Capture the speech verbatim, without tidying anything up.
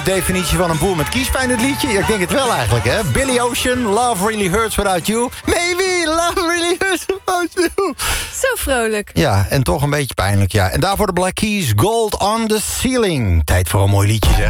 Definitie van een boer met kiespijn, het liedje? Ja, ik denk het wel eigenlijk, hè? Billy Ocean, Love Really Hurts Without You. Maybe Love Really Hurts Without You. Zo vrolijk. Ja, en toch een beetje pijnlijk, ja. En daarvoor de Black Keys, Gold on the Ceiling. Tijd voor een mooi liedje, zeg.